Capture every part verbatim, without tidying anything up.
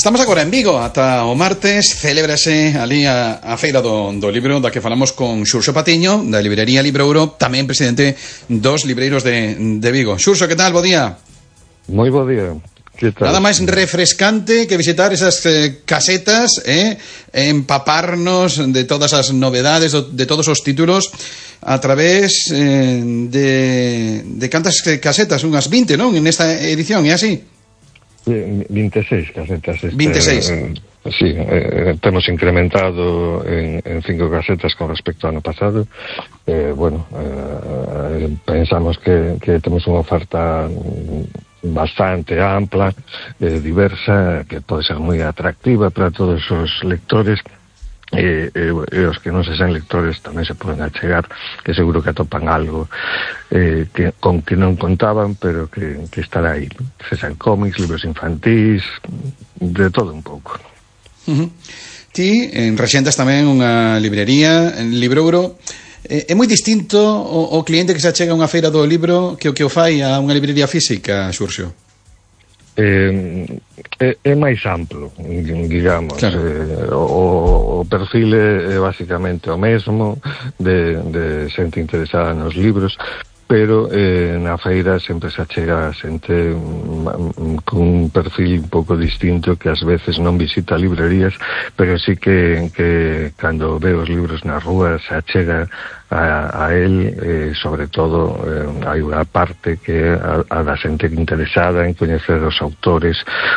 Estamos agora en Vigo, ata o martes celébrase ali a, a feira do, do libro, da que falamos con Xurxo Patiño, da librería Librouro, tamén presidente dos libreiros de, de Vigo. Xurxo, que tal? Bo día. Moi bo día. Que tal? Nada máis refrescante que visitar esas eh, casetas, eh, empaparnos de todas as novedades, de todos os títulos, a través eh, de, de cantas casetas, unhas vinte, non? En esta edición, é así? vinte e seis casetas. Este, vinte e seis. Eh, sí, eh, temos incrementado en, en cinco casetas con respecto ao ano pasado. Eh, bueno, eh, pensamos que, que temos unha oferta bastante ampla, eh, diversa, que pode ser moi atractiva para todos os lectores. E, e, e os que non se sean lectores tamén se poden achegar, que seguro que atopan algo eh, que, con que non contaban, pero que, que estará aí, se sean cómics, libros infantís, de todo un pouco. Uh-huh. Ti en rexentas tamén unha librería en Librouro. eh, é moi distinto o, o cliente que se achega a unha feira do libro que o que o fai a unha librería física, Xurxo? Eh, é, é máis amplo, digamos. Claro. eh, o, o perfil é, é basicamente o mesmo de, de xente interesada nos libros, pero eh, na feira sempre se achega xente um, con un perfil un pouco distinto, que ás veces non visita librerías, pero sí que, que cando ve os libros na rúa se achega a, a él, eh, sobre todo eh, hai unha parte que é a, a da xente interesada en coñecer os autores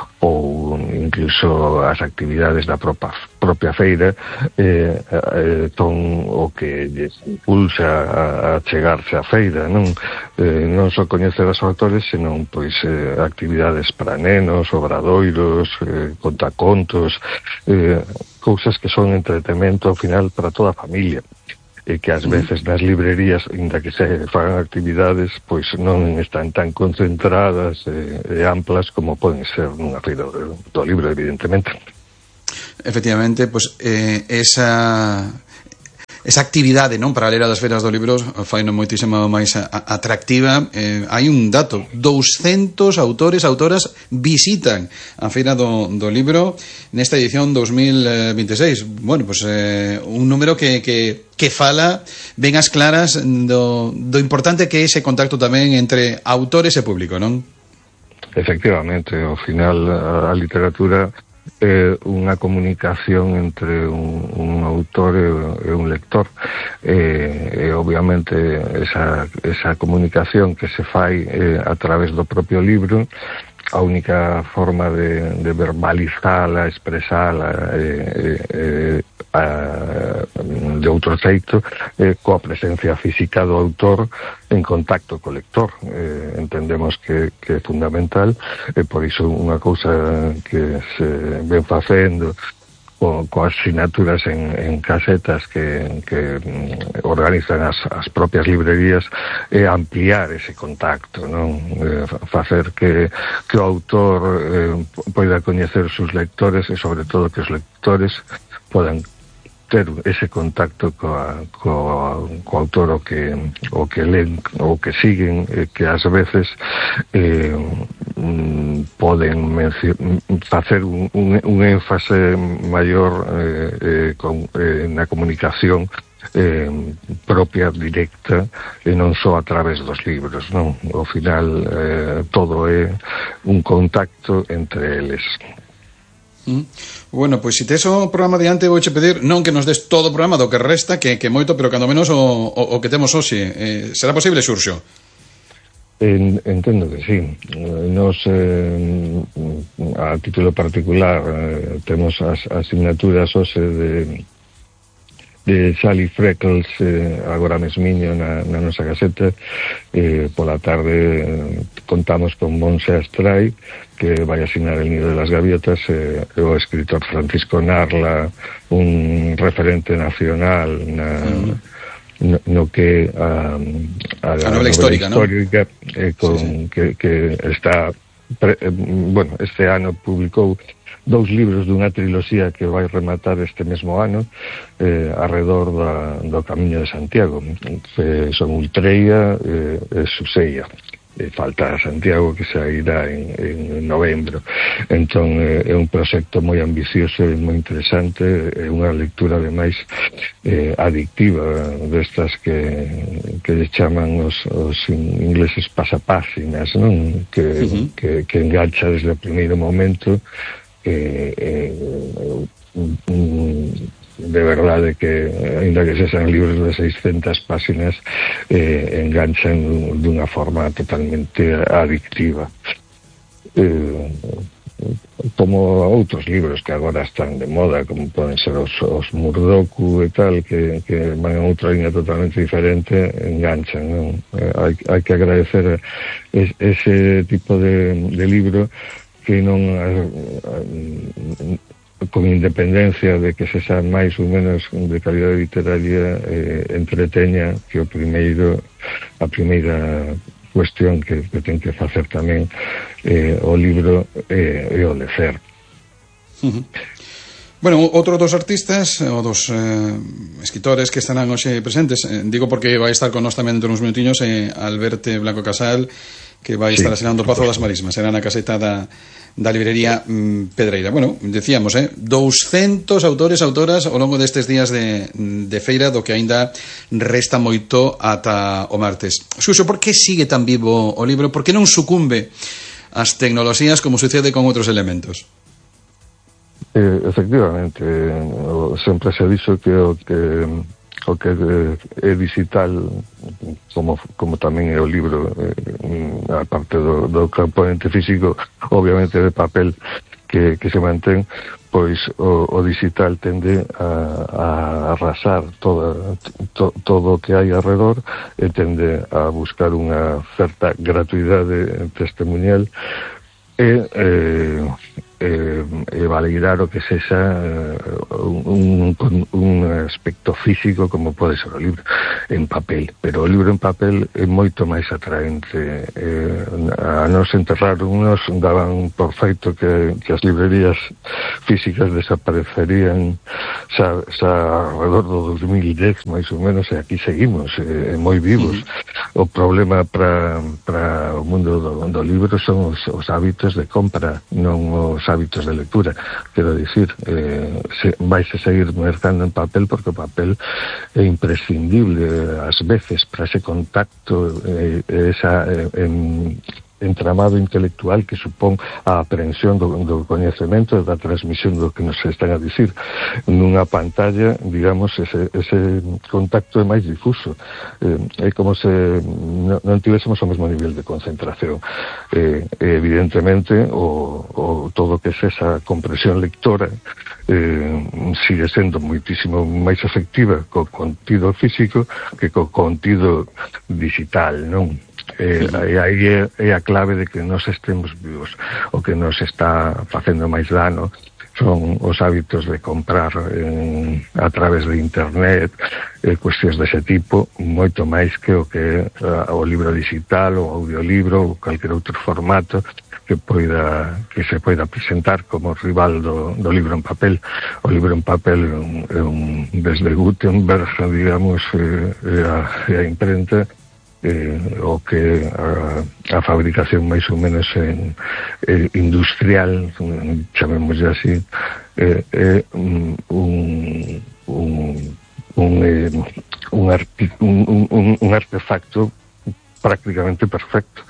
ou incluso as actividades da propia, propia feira, eh, eh, ton o que lles impulsa a, a chegarse á feira, non? Eh, non só coñecer os autores, senón pois eh, actividades para nenos, obradoiros, eh, contacontos, eh, cousas que son entretemento ao final para toda a familia, e que ás veces nas librerías, inda que se fagan actividades, pois non están tan concentradas e, e amplas como poden ser nunha feira do, do libro, evidentemente. Efectivamente, pois eh, esa esa actividade, non, paralela das feiras do libro faino moitísimo máis atractiva. Eh, hai un dato, douscentos autores, autoras visitan a feira do, do libro nesta edición dos mil vinte e seis. Bueno, pois eh, un número que, que, que fala ben as claras do, do importante que é ese contacto tamén entre autores e público, non? Efectivamente, ao final a, a literatura é unha comunicación entre un, un autor e, e un lector, e, e obviamente esa, esa comunicación que se fai eh, a través do propio libro, a única forma de, de verbalizala, expresala eh, eh, a, de outro xeito eh, coa presencia física do autor en contacto co lector. Eh, entendemos que, que é fundamental, e por iso unha cousa que se ven facendo co, coas sinaturas en, en casetas que, que organizan as, as propias librerías é ampliar ese contacto, non? Eh, facer que, que o autor eh, poida coñecer os seus lectores, e sobre todo que os lectores podan ter ese contacto coa, coa, co autor o que, o que len, o que siguen, eh, que ás veces eh, mm, poden facer un, un, un énfase maior eh, eh, con, eh, na comunicación eh, propia, directa, e non só a través dos libros, non? Ao final eh, todo é un contacto entre eles. Bueno, pois se tes o programa diante, vouche pedir non que nos des todo o programa do que resta, que, que moito, pero cando menos o, o, o que temos hoxe. Eh, será posible, Xurxo? En, entendo que sí. Nos, eh, a título particular, eh, temos as asignaturas hoxe de de Sally Freckles, eh, agora mesmiño na, na nosa caseta. Eh, pola tarde eh, contamos con Monse Astray, que vai asignar El nido de las gaviotas, eh, o escritor Francisco Narla, un referente nacional na, uh-huh. no, no que a, a, a novela histórica, histórica ¿no? eh, con, sí, sí. Que, que está pre, eh, bueno, este ano publicou dous libros dunha triloxía que vai rematar este mesmo ano, eh, arredor da, do Camiño de Santiago, que son Ultreia e eh, Suseia. E falta Santiago, que se irá en, en novembro. entón é, é un proxecto moi ambicioso e moi interesante, é unha lectura ademais eh, adictiva destas que, que le chaman os, os ingleses pasapáxinas, non? Que, uh-huh. que, que engancha desde o primeiro momento, que eh, de verdade que, ainda que se sean libros de seiscentas páxinas, eh, enganchan dunha forma totalmente adictiva. Eh, como outros libros que agora están de moda, como poden ser os, os Murdoku e tal, que, que van a outra línea totalmente diferente, enganchan, non? Eh, hai, hai que agradecer es, ese tipo de, de libro que non eh, con independencia de que se xa máis ou menos de calidade literaria, eh, entreteña que o primeiro, a primeira cuestión que, que ten que facer tamén eh, o libro eh, e o lecer. Uh-huh. Bueno, outro dos artistas, ou dos eh, escritores que estarán hoxe presentes, eh, digo porque vai estar con nós tamén dentro uns minutiños, eh, Alberto Blanco Casal, que vai estar sí, asinando o Pazo das Marismas, será na caseta da, da librería mm, Pedreira. Bueno, decíamos, eh, douscentos autores, autoras ao longo destes días de, de feira, do que aínda resta moito ata o martes. Xuxo, por que sigue tan vivo o libro? Por que non sucumbe ás tecnoloxías como sucede con outros elementos? Eh, efectivamente, eh, sempre se dixo que o que o que é digital, como, como tamén é o libro, eh, a parte do, do componente físico, obviamente de papel que, que se mantén, pois o, o digital tende a, a arrasar toda, to, todo o que hai alrededor e tende a buscar unha certa gratuidade testemunial e eh, eh, e validar o que sexa eh, un, un, un aspecto físico como pode ser o libro en papel, pero o libro en papel é moito máis atraente. Eh, a nos enterraron, nos daban por feito que, que as librerías físicas desaparecerían xa, xa alrededor do dos mil dez máis ou menos, e aquí seguimos eh, moi vivos. O problema para para o mundo do, do libro son os, os hábitos de compra, non os hábitos de lectura. Quero dicir, eh, se, vais a seguir mercando en papel porque o papel é imprescindible ás veces para ese contacto, eh, esa eh, en, entramado intelectual que supón a aprehensión do, do coñecemento e da transmisión do que nos están a dicir. Nunha pantalla, digamos, ese, ese contacto é máis difuso. Eh, é como se non, non tivésemos o mesmo nivel de concentración. Eh, evidentemente, o, o todo que é esa compresión lectora eh, sigue sendo moitísimo máis efectiva co contido físico que co contido digital, non? Eh, e aí é, é a clave de que nos estemos vivos. O que nos está facendo máis dano son os hábitos de comprar en, a través de internet, eh, cuestións dese tipo, moito máis que o que uh, o libro digital, o audiolibro ou calquer outro formato que poida que se poida presentar como rival do, do libro en papel. O libro en papel é un, é un desde Gutenberg, digamos, eh, é a, é a imprenta, Eh, o que a, a fabricación máis ou menos en, eh, industrial, chamémoslle así, é eh, eh, un un un un, eh, un, arti, un, un, un artefacto prácticamente perfecto.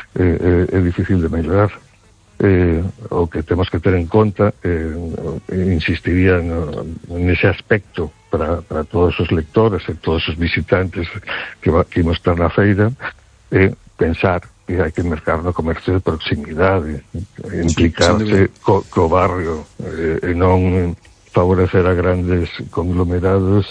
Eh, eh, é difícil de mellorar. Eh, o que temos que ter en conta, eh, insistiría no, nese aspecto para, para todos os lectores e todos os visitantes que, va, que imos estar na feira, é eh, pensar que hai que mercar no comercio de proximidade, implicarse sí, co, co barrio, eh, e non favorecer a grandes conglomerados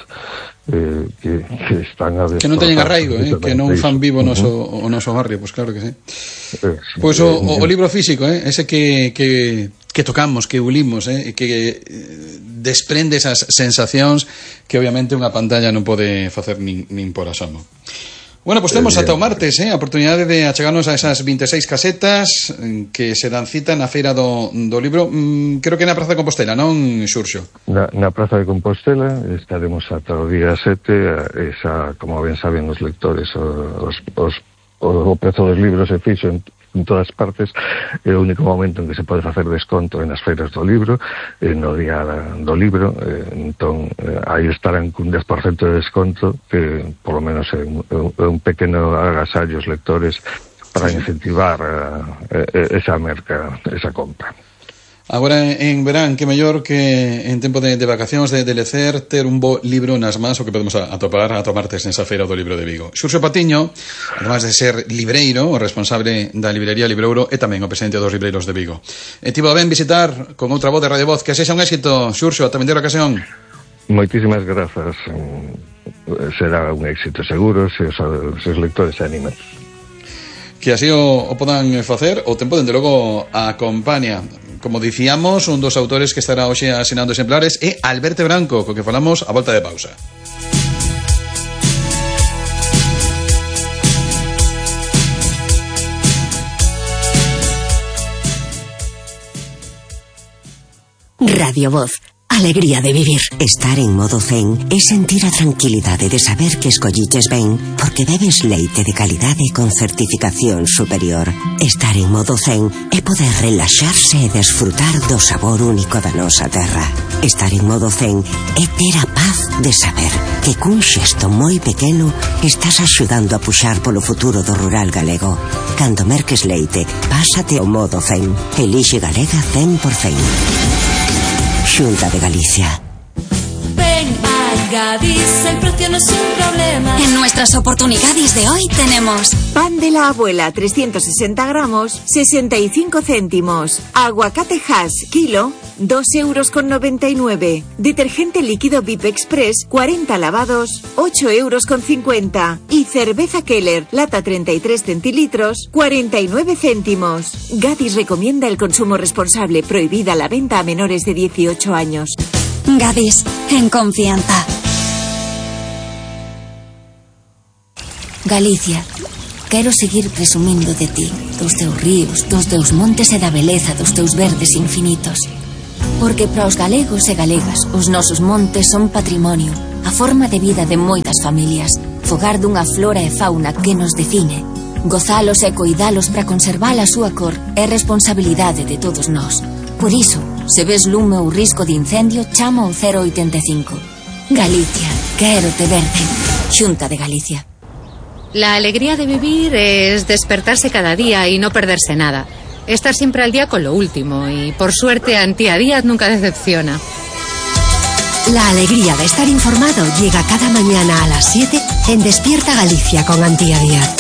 eh, que, que están a que non teñen arraigo, eh, que non fan vivo o noso, uh-huh. o noso barrio, pois pues claro que sí. Eh, pois pues o, o, o libro físico, eh, ese que, que, que tocamos, que ulimos, eh, que desprende esas sensacións que obviamente unha pantalla non pode facer nin, nin por asomo. Bueno, pois pues temos ata o martes, eh, a oportunidade de achegarnos a esas vinte e seis casetas que se dan cita na Feira do, do Libro, mm, creo que na Praza de Compostela, non, Xurxo? Na, na Praza de Compostela estaremos ata o día sete, esa, como ben saben os lectores, os, os, o, o prezo dos libros se fixo en en todas partes, é o único momento en que se pode facer desconto en as feiras do libro, eh, no día do libro, eh, entón eh, aí estarán cun dez por cento de desconto, que por lo menos é un, é un pequeno agasallo aos lectores para incentivar uh, esa merca, esa compra. Agora en verán, que mellor que en tempo de, de vacacións de, de lecer, ter un bo libro nas mans, o que podemos atopar a tomartes nesa feira do libro de Vigo. Xurxo Patiño, además de ser libreiro, o responsable da librería Librouro, e tamén o presidente dos libreiros de Vigo. E tivo a ben visitar con outra voz de Radio Voz. Que sexa un éxito, Xurxo, ata vindeira ocasión. Moitísimas grazas. Será un éxito seguro se os, se os lectores se animan. Que así o, o podan facer, o tempo dende logo acompaña. Como dicíamos, un dos autores que estará hoxe asinando exemplares é Alberto Branco, co que falamos a volta de pausa. Radio Voz. Alegría de vivir. Estar en modo zen é sentir a tranquilidade de saber que escolliches ben porque bebes leite de calidade con certificación superior. Estar en modo zen é poder relaxarse e desfrutar do sabor único da nosa terra. Estar en modo zen é ter a paz de saber que cun xesto moi pequeno estás axudando a puxar polo futuro do rural galego. Cando merques leite, pásate ao modo zen. Elixe Galega cen por cen. Xunta de Galicia. Ven a Gadis, el precio no es un problema. En nuestras oportunidades de hoy tenemos pan de la abuela trescientos sesenta gramos, sesenta y cinco céntimos. Aguacate Hass, kilo, dos euros con noventa y nueve. Detergente líquido V I P Express, cuarenta lavados, ocho euros con cincuenta. Y cerveza Keller, lata treinta y tres centilitros, cuarenta y nueve céntimos. Gadis recomienda el consumo responsable, prohibida la venta a menores de dieciocho años. Gadis, en confianza. Galicia, quero seguir presumindo de ti, dos teus ríos, dos teus montes e da beleza dos teus verdes infinitos. Porque para os galegos e galegas, os nosos montes son patrimonio, a forma de vida de moitas familias, fogar dunha flora e fauna que nos define. Gozalos e coidalos para conservar a súa cor é responsabilidade de todos nós. Por iso, se ves lume ou risco de incendio, chama ao cero oitenta e cinco. Galicia, quero te verde. Xunta de Galicia. La alegría de vivir es despertarse cada día y no perderse nada. Estar siempre al día con lo último y, por suerte, Antía Díaz nunca decepciona. La alegría de estar informado llega cada mañana a las siete en Despierta Galicia con Antía Díaz.